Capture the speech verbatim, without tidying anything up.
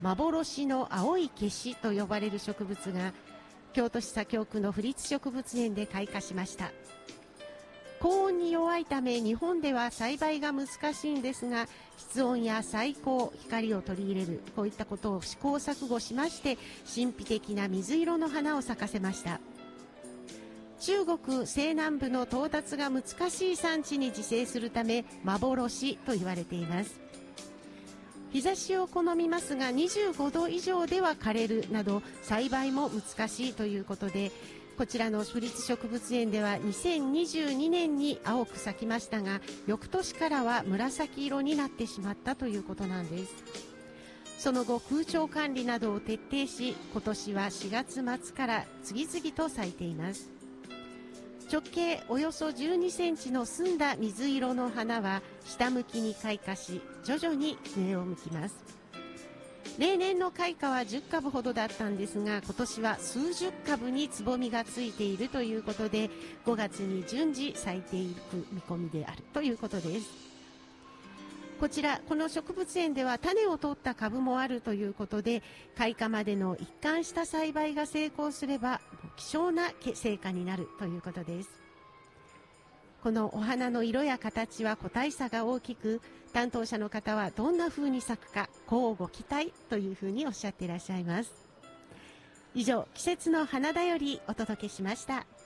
幻の青いケシと呼ばれる植物が京都市左京区の府立植物園で開花しました。高温に弱いため日本では栽培が難しいんですが、室温や採光、光を取り入れる、こういったことを試行錯誤しまして神秘的な水色の花を咲かせました。中国西南部の到達が難しい産地に自生するため幻と言われています。日差しを好みますがにじゅうごど以上では枯れるなど栽培も難しいということで、こちらの府立植物園ではにせんにじゅうにねんに青く咲きましたが、翌年からは紫色になってしまったということなんです。その後空調管理などを徹底し、今年はしがつまつから次々と咲いています。直径およそじゅうにセンチの澄んだ水色の花は下向きに開花し、徐々に上を向きます。例年の開花はじゅっかぶほどだったんですが、今年は数十株につぼみがついているということで、ごがつに順次咲いていく見込みであるということです。こちら、この植物園では種を取った株もあるということで、開花までの一貫した栽培が成功すれば希少な成果になるということです。このお花の色や形は個体差が大きく、担当者の方はどんな風に咲くか乞うご期待というふうにおっしゃっていらっしゃいます。以上、季節の花だよりお届けしました。